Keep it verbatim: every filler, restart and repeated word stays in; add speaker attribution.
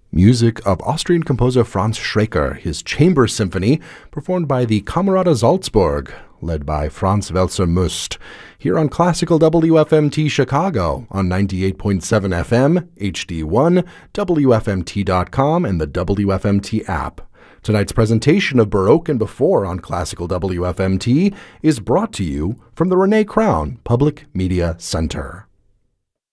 Speaker 1: Music of Austrian composer Franz Schreker, his Chamber Symphony, performed by the Camerata Salzburg, led by Franz Welser Must, here on Classical W F M T Chicago on ninety-eight point seven F M, H D one, W F M T dot com, and the W F M T app. Tonight's presentation of Baroque and Before on Classical W F M T is brought to you from the Renee Crown Public Media Center.